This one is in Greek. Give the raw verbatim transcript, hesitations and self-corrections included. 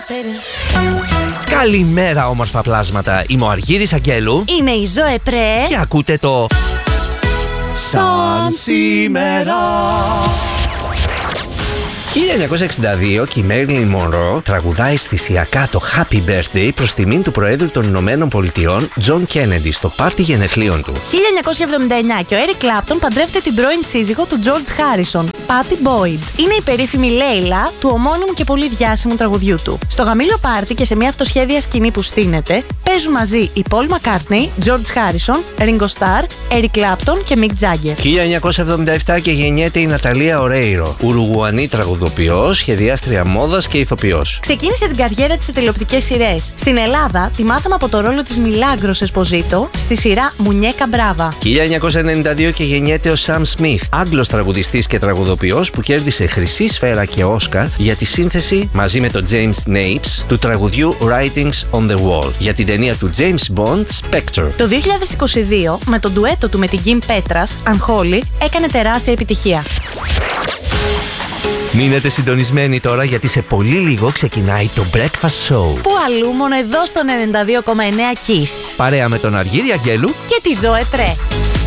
Καλημέρα όμορφα πλάσματα. Είμαι ο Αργύρης Αγγέλου. Είμαι η Ζωέ Πρέ. Και ακούτε το Σαν σήμερα. χίλια εννιακόσια εξήντα δύο και η Μέριλιν Μονρό τραγουδάει αισθησιακά το Happy Birthday προς τιμήν του Προέδρου των Ηνωμένων Πολιτειών Τζον Κέννεντι στο πάρτι γενεθλίων του. χίλια εννιακόσια εβδομήντα εννιά και ο Έρικ Κλάπτον παντρεύεται την πρώην σύζυγο του Τζορτζ Χάρισον, Πάτι Μπόιντ. Είναι η περίφημη Λέιλα του ομώνυμου και πολύ διάσημου τραγουδιού του. Στο γαμήλιο πάρτι και σε μια αυτοσχέδια σκηνή που στείνεται, παίζουν μαζί οι Πολ Μακκάρτνεϊ, Τζορτζ Χάρισον, Ringo Starr, Έρικ Κλάπτον και Μικ Τζάγκερ. χίλια εννιακόσια εβδομήντα επτά και γεννιέται η Ναταλία Ορέιρο, Ουρουγουανή τραγουδοποιός, σχεδιάστρια μόδας και ηθοποιός. Ξεκίνησε την καριέρα της σε τηλεοπτικές σειρές. Στην Ελλάδα τη μάθαμε από το ρόλο της Μιλάγκρος Εσποζίτο στη σειρά Μουνιέκα Μπράβα. χίλια εννιακόσια ενενήντα δύο και γεννιέται ο Σαμ Σμιθ, Άγγλος τραγουδιστής και τραγουδοποιός που κέρδισε χρυσή σφαίρα και Όσκαρ για τη σύνθεση μαζί με τον James Napes του τραγουδιού Writings on the Wall για την ταινία του James Bond Spectre. Το δύο χιλιάδες είκοσι δύο με τον ντουέτο του με την Κιμ Πέτρας, Unholy, έκανε τεράστια επιτυχία. Μείνετε συντονισμένοι τώρα γιατί σε πολύ λίγο ξεκινάει το Breakfast Show. Πού αλλού, μόνο εδώ στον ενενήντα δύο κόμμα εννέα Kiss. Παρέα με τον Αργύρη Αγγέλου Και τη Ζωέ Πρέ.